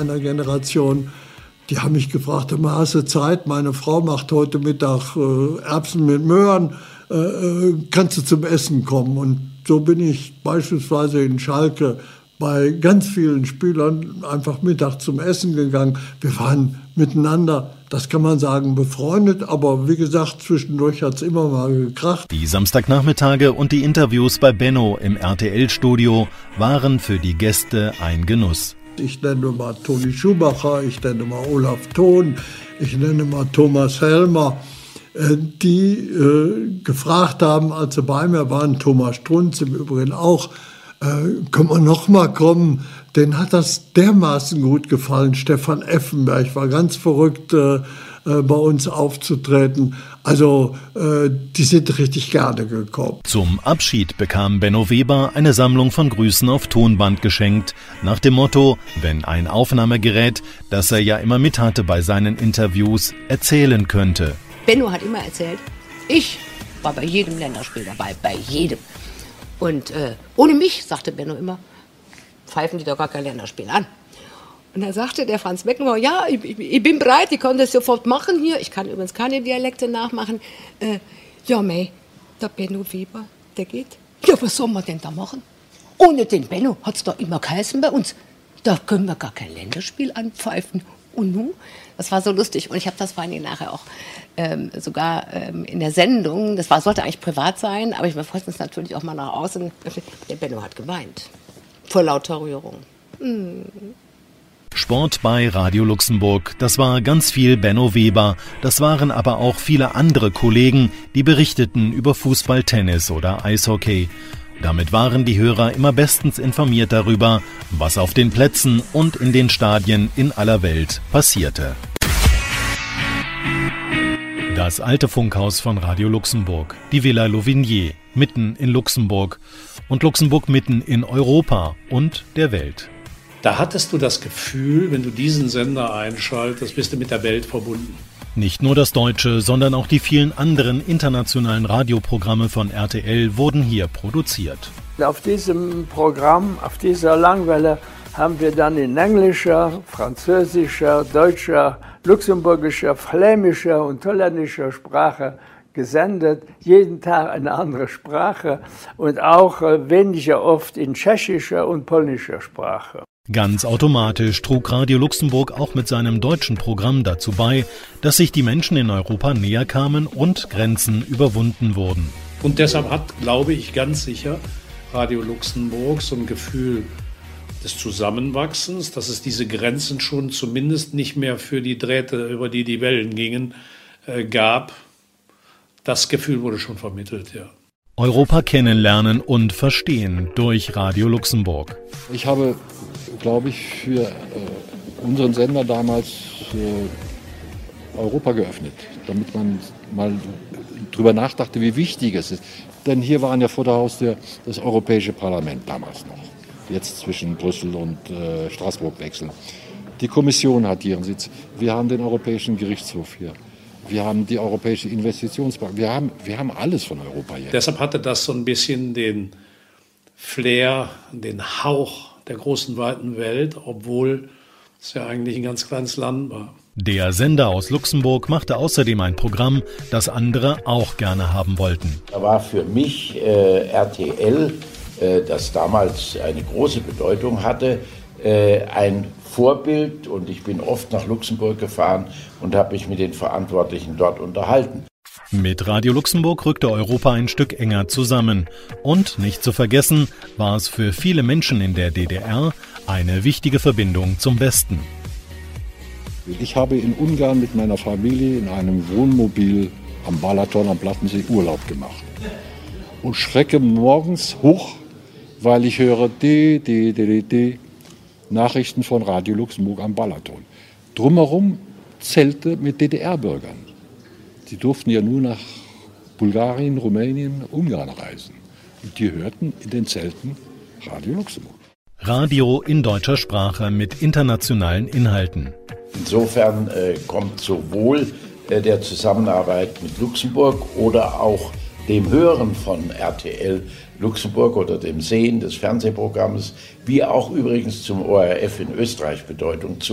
einer Generation, die haben mich gefragt, immer hast du Zeit, meine Frau macht heute Mittag Erbsen mit Möhren, kannst du zum Essen kommen? Und so bin ich beispielsweise in Schalke bei ganz vielen Spielern einfach Mittag zum Essen gegangen. Wir waren miteinander, das kann man sagen, befreundet, aber wie gesagt, zwischendurch hat es immer mal gekracht. Die Samstagnachmittage und die Interviews bei Benno im RTL-Studio waren für die Gäste ein Genuss. Ich nenne mal Toni Schumacher, ich nenne mal Olaf Thon, ich nenne mal Thomas Helmer, die gefragt haben, als sie bei mir waren, Thomas Strunz im Übrigen auch, können wir noch mal kommen? Den hat das dermaßen gut gefallen. Stefan Effenberg war ganz verrückt, bei uns aufzutreten. Also die sind richtig gerne gekommen. Zum Abschied bekam Benno Weber eine Sammlung von Grüßen auf Tonband geschenkt, nach dem Motto, wenn ein Aufnahmegerät, das er ja immer mit hatte bei seinen Interviews, erzählen könnte. Benno hat immer erzählt, ich war bei jedem Länderspiel dabei, bei jedem. Und ohne mich, sagte Benno immer, pfeifen die doch gar kein Länderspiel an. Und da sagte der Franz Beckenbauer, ja, ich bin bereit, ich kann das sofort machen hier. Ich kann übrigens keine Dialekte nachmachen. Ja, mei, der Benno Weber, der geht. Ja, was soll man denn da machen? Ohne den Benno hat es doch immer geheißen bei uns. Da können wir gar kein Länderspiel anpfeifen. Und nun? Das war so lustig. Und ich habe das vor allem nachher auch sogar in der Sendung, sollte eigentlich privat sein, aber ich verfolge es natürlich auch mal nach außen. Der Benno hat geweint. Vor lauter Rührung. Sport bei Radio Luxemburg, das war ganz viel Benno Weber. Das waren aber auch viele andere Kollegen, die berichteten über Fußball, Tennis oder Eishockey. Damit waren die Hörer immer bestens informiert darüber, was auf den Plätzen und in den Stadien in aller Welt passierte. Das alte Funkhaus von Radio Luxemburg, die Villa Louvigné, mitten in Luxemburg und Luxemburg mitten in Europa und der Welt. Da hattest du das Gefühl, wenn du diesen Sender einschaltest, bist du mit der Welt verbunden. Nicht nur das Deutsche, sondern auch die vielen anderen internationalen Radioprogramme von RTL wurden hier produziert. Auf diesem Programm, auf dieser Langwelle, haben wir dann in englischer, französischer, deutscher, luxemburgischer, flämischer und holländischer Sprache gesendet. Jeden Tag eine andere Sprache und auch weniger oft in tschechischer und polnischer Sprache. Ganz automatisch trug Radio Luxemburg auch mit seinem deutschen Programm dazu bei, dass sich die Menschen in Europa näher kamen und Grenzen überwunden wurden. Und deshalb hat, glaube ich, ganz sicher Radio Luxemburg so ein Gefühl des Zusammenwachsens, dass es diese Grenzen schon zumindest nicht mehr für die Drähte, über die die Wellen gingen, gab. Das Gefühl wurde schon vermittelt, ja. Europa kennenlernen und verstehen durch Radio Luxemburg. Ich habe, glaube ich, für unseren Sender damals Europa geöffnet, damit man mal drüber nachdachte, wie wichtig es ist. Denn hier waren ja vor der Haustür das Europäische Parlament damals noch. Jetzt zwischen Brüssel und Straßburg wechseln. Die Kommission hat ihren Sitz. Wir haben den Europäischen Gerichtshof hier. Wir haben die Europäische Investitionsbank. Wir haben alles von Europa hier. Deshalb hatte das so ein bisschen den Flair, den Hauch der großen, weiten Welt, obwohl es ja eigentlich ein ganz kleines Land war. Der Sender aus Luxemburg machte außerdem ein Programm, das andere auch gerne haben wollten. Da war für mich RTL, das damals eine große Bedeutung hatte, ein Vorbild, und ich bin oft nach Luxemburg gefahren und habe mich mit den Verantwortlichen dort unterhalten. Mit Radio Luxemburg rückte Europa ein Stück enger zusammen. Und nicht zu vergessen, war es für viele Menschen in der DDR eine wichtige Verbindung zum Westen. Ich habe in Ungarn mit meiner Familie in einem Wohnmobil am Balaton am Plattensee Urlaub gemacht. Und schrecke morgens hoch, weil ich höre Nachrichten von Radio Luxemburg am Balaton. Drumherum Zelte mit DDR-Bürgern. Die durften ja nur nach Bulgarien, Rumänien, Ungarn reisen. Und die hörten in den Zelten Radio Luxemburg. Radio in deutscher Sprache mit internationalen Inhalten. Insofern kommt sowohl der Zusammenarbeit mit Luxemburg oder auch dem Hören von RTL Luxemburg oder dem Sehen des Fernsehprogramms, wie auch übrigens zum ORF in Österreich Bedeutung zu.